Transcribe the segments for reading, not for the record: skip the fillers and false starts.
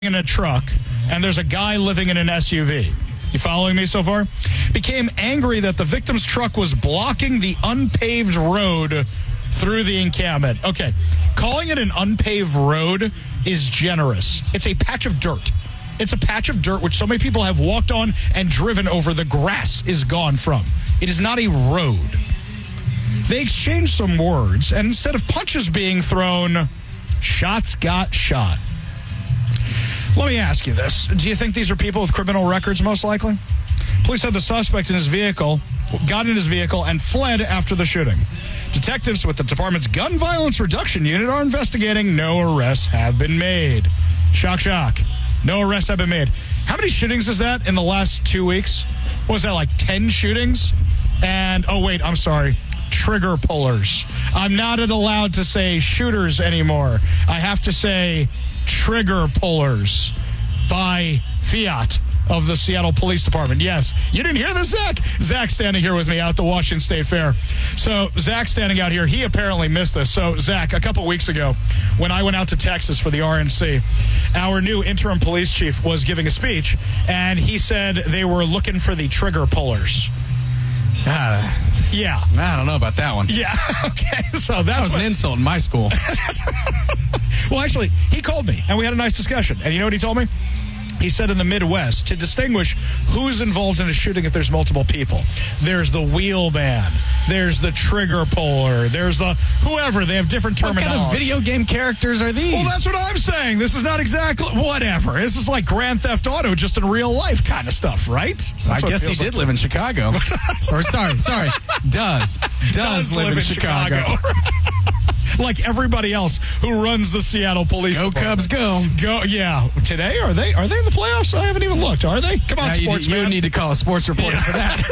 in a truck, and there's a guy living in an SUV. You following me so far? Became angry that the victim's truck was blocking the unpaved road through the encampment. Okay, calling it an unpaved road is generous. It's a patch of dirt. It's a patch of dirt which so many people have walked on and driven over. The grass is gone from. It is not a road. They exchanged some words, and instead of punches being thrown, shots got shot. Let me ask you this. Do you think these are people with criminal records, most likely? Police said the suspect got in his vehicle and fled after the shooting. Detectives with the department's gun violence reduction unit are investigating. No arrests have been made. Shock, shock. No arrests have been made. How many shootings is that in the last 2 weeks? What was that, like 10 shootings? And, I'm sorry. Trigger pullers. I'm not allowed to say shooters anymore. I have to say trigger pullers by Fiat of the Seattle Police Department. Yes, you didn't hear this, Zach? Zach's standing here with me out at the Washington State Fair. So Zach's standing out here. He apparently missed this. So Zach, a couple weeks ago, when I went out to Texas for the RNC, our new interim police chief was giving a speech, and he said they were looking for the trigger pullers. Yeah. I don't know about that one. Yeah. Okay. So that was an insult in my school. Well, actually, he called me, and we had a nice discussion. And you know what he told me? He said in the Midwest, to distinguish who's involved in a shooting if there's multiple people, there's the wheelman, there's the trigger puller, there's the whoever. They have different terminology. What kind of video game characters are these? Well, that's what I'm saying. This is not exactly whatever. This is like Grand Theft Auto, just in real life kind of stuff, right? I guess he did live in Chicago. Or sorry, does live in Chicago. Like everybody else who runs the Seattle Police Department. Cubs, go. Go, yeah. Today, are they in the playoffs? I haven't even looked. Are they? Come on, sportsman. You need to call a sports reporter for that.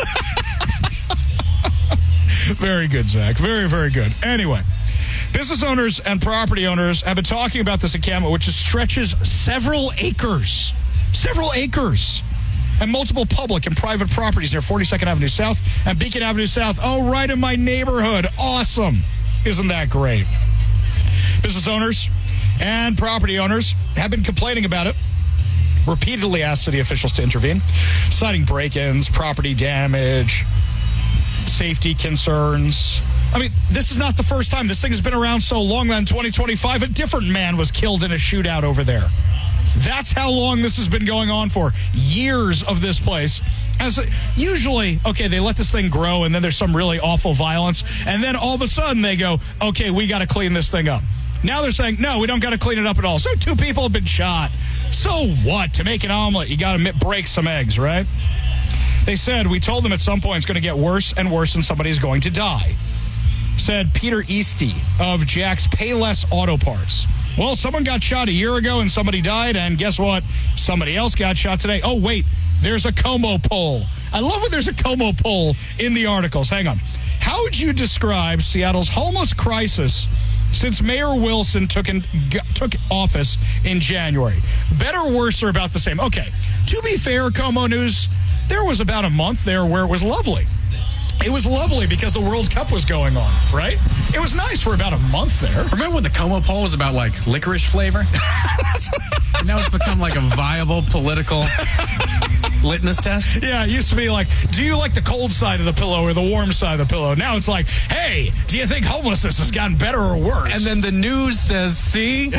Very good, Zach. Very, very good. Anyway, business owners and property owners have been talking about this encampment, which stretches several acres. Several acres. And multiple public and private properties near 42nd Avenue South and Beacon Avenue South. Oh, right in my neighborhood. Awesome. Isn't that great? Business owners and property owners have been complaining about it. Repeatedly asked city officials to intervene, citing break-ins, property damage, safety concerns. I mean, this is not the first time. This thing has been around so long that in 2025, a different man was killed in a shootout over there. That's how long this has been going on for. Years of this place. As usually, okay, they let this thing grow, and then there's some really awful violence, and then all of a sudden they go, okay, we got to clean this thing up. Now they're saying, no, we don't got to clean it up at all. So 2 people have been shot. So what? To make an omelet, you got to break some eggs, right? They said, we told them at some point it's going to get worse and worse and somebody's going to die. Said Peter Easty of Jack's Payless Auto Parts. Well, someone got shot a year ago and somebody died, and guess what? Somebody else got shot today. Oh, wait, there's a Como poll. I love when there's a Como poll in the articles. Hang on. How would you describe Seattle's homeless crisis since Mayor Wilson took office in January? Better, worse, or about the same? Okay, to be fair, Como News, there was about a month there where it was lovely. It was lovely because the World Cup was going on, right? It was nice for about a month there. Remember when the Como poll was about, like, licorice flavor? And now it's become, like, a viable political litmus test? Yeah, it used to be like, do you like the cold side of the pillow or the warm side of the pillow? Now it's like, hey, do you think homelessness has gotten better or worse? And then the news says, see?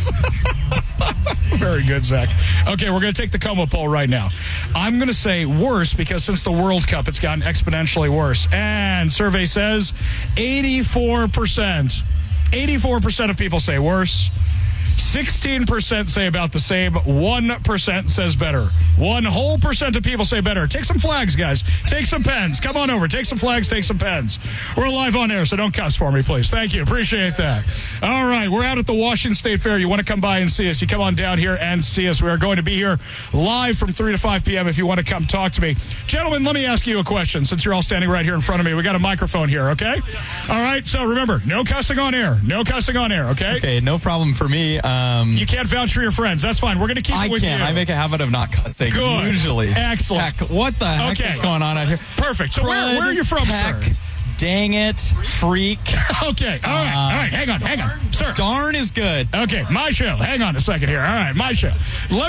Very good, Zach. Okay, we're going to take the Como poll right now. I'm going to say worse because since the World Cup, it's gotten exponentially worse. And survey says 84%. 84% of people say worse. 16% say about the same. 1% says better. 1% of people say better. Take some flags, guys. Take some pens. Come on over. Take some flags. Take some pens. We're live on air, so don't cuss for me, please. Thank you. Appreciate that. All right. We're out at the Washington State Fair. You want to come by and see us, you come on down here and see us. We are going to be here live from 3 to 5 p.m. if you want to come talk to me. Gentlemen, let me ask you a question since you're all standing right here in front of me. We got a microphone here, okay? All right. So remember, no cussing on air. No cussing on air, okay? Okay, no problem for me. You can't vouch for your friends. That's fine. We're going to keep it with you. I make a habit of not cussing. Good. Usually. Excellent. Heck, what the heck is going on out here? Perfect. So where are you from, sir? Dang it, freak. Okay, all right, hang on, sir. Darn is good. Okay, my show. Hang on a second here. All right, my show.